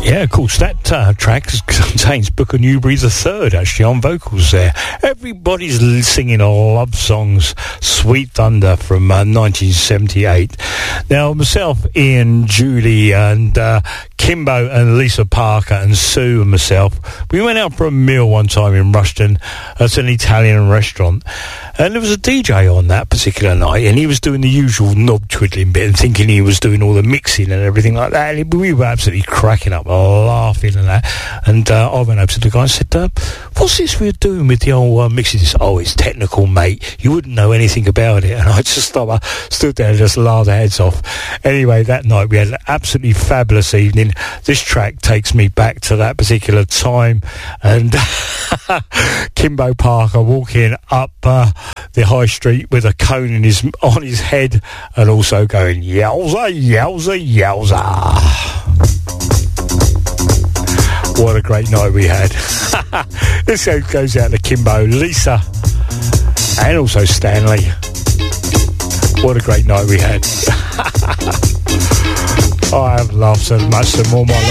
Yeah, of course, that track contains Booker Newberry's the third, actually, on vocals there. Everybody's singing love songs, Sweet Thunder from 1978. Now, myself, Ian, Julie, and Kimbo and Lisa Parker and Sue and myself, we went out for a meal one time in Rushden at an Italian restaurant, and there was a DJ on that particular night, and he was doing the usual knob twiddling bit and thinking he was doing all the mixing and everything like that, and we were absolutely cracking up, laughing and that, and I went up to the guy and said, what's this we're doing with the old mixing? He said, oh, it's technical, mate, you wouldn't know anything about it. And I just stood there and just laughed our heads off. Anyway, that night we had an absolutely fabulous evening. This track takes me back to that particular time, and Kimbo Parker walking up the high street with a cone on his head, and also going yowza, yowza, yowza. What a great night we had. This goes out to Kimbo, Lisa, and also Stanley. What a great night we had. I have laughed so much, so more my life.